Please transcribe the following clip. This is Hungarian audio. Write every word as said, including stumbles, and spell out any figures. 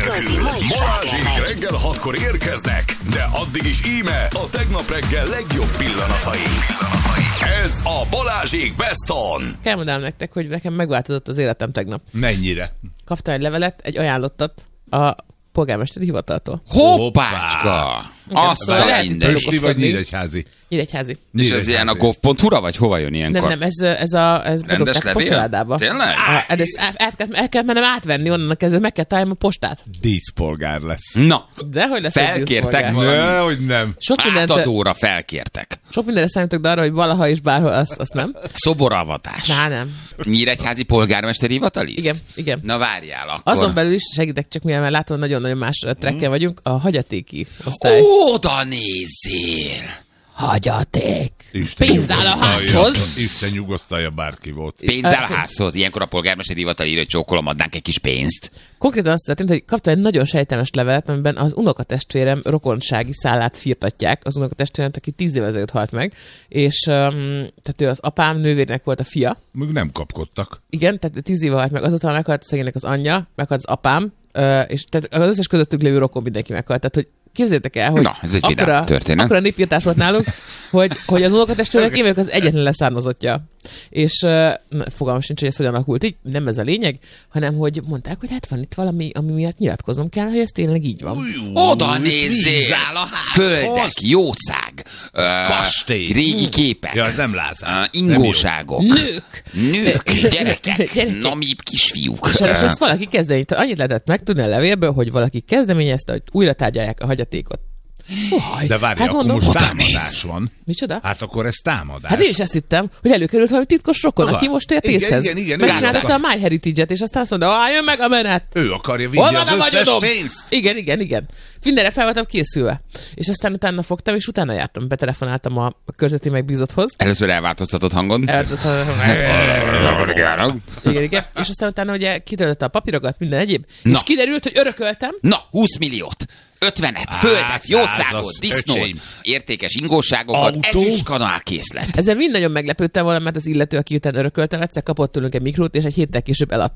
nélkül. Balázsék reggel hatkor érkeznek, de addig is íme a tegnap reggel legjobb pillanatai. Ez a Balázsék Best On. Kell mondanom nektek, hogy nekem megváltozott az életem tegnap. Mennyire? Kaptam egy levelet, egy ajánlottat a polgármesteri hivataltól. Hoppácska! Azt a minden. Pösti vagy Nyíregyházi? Nyíregyházi. És ez ilyen a gov pont hu-ra, vagy hova jön ilyenkor? Nem, nem, ez, ez a ez rendes levél? Postaládába. Tényleg? El, el, el, el, el kell mennem átvenni onnan kezdve, meg kell találnom a postát. Díszpolgár lesz. Na, de hogy lesz felkértek valami? Ne, hogy nem. Sok mindent, átadóra felkértek. Sok mindenre számítok, de arra, hogy valaha is bárhol, azt, azt nem. Szoboravatás. Ná, nem. Nyíregyházi polgármesteri hivatali? Igen, igen. Na várjál akkor. Azon belül is segítek, csak mivel látom, nagyon-nagyon más trekken vagyunk, a hagyatéki osztály. Oda nézzél! Hagyaték. Isten Pénz áll a házhoz. Isten nyugosztalja, bárki volt. Pénz áll a házhoz. Ilyenkor a polgármesteri hivatal írja, hogy csókolom, adnánk egy kis pénzt. Konkrétan azt történt, hogy kaptam egy nagyon sejtelmes levelet, amiben az unokatestvérem rokonsági szállát firtatják. Az unokatestvérem, aki tíz évvel ezelőtt halt meg, és um, tehát ő az apám nővérnek volt a fia. Még nem kapkodtak. Igen, tehát tíz éve halt meg, azután meghalt szegénynek az anyja, meghalt az apám, uh, és tehát az összes közöttük lévő rokon mindenki meghalt. Tehát, hogy képzeljétek el, hogy Na, ez egy akkora, történet. akkora népírtás volt nálunk, hogy, hogy az unokatestvérek én vagyok az egyetlen leszármazottja. És uh, fogalmam sincs, hogy ez hogyan alakult így, nem ez a lényeg, hanem hogy mondták, hogy hát van itt valami, ami miatt nyilatkoznom kell, hogy ez tényleg így van. Oda nézzél! Földek, jószág, kastély, régi képek, ja, nem Lázár, uh, ingóságok, nők, nők, gyerekek, gyerekek. namíbb kisfiúk. És ezt valaki kezdeményezte, annyit lehetett megtudni a levélből, hogy valaki kezdeményezte, hogy újra tárgyalják a hagyatékot. Uaj, de várj, hát akkor mondom, most támadás támadás van. Micsoda? Hát akkor ez támadás. Hát én is ezt hittem, hogy előkerült valami titkos rokon, Aha. aki most ért Igen, észhez. igen, igen, megcsináltatta a MyHeritage-et, és aztán azt mondta, ah, jön meg a menet. Ő akarja vinni Hol van az a összes vagyonom? pénzt. Igen, igen, igen. Mindenre fel voltam készülve. És aztán utána fogtam, és utána jártam, betelefonáltam a körzeti megbízotthoz. Először elváltoztatott hangon. Igen, igen. És aztán utána ugye kitöltötte a papírokat, minden egyéb. Na. És kiderült, hogy örököltem. Na, húsz milliót. ötvenet, földet, jószágot, disznót, értékes ingóságokat, Autó. ezüst kanálkészlet. Ezzel mind nagyon meglepődtem volna, mert az illető, aki után örököltem, egyszer kapott tőlünk egy mikrót, és egy héttel később eladt.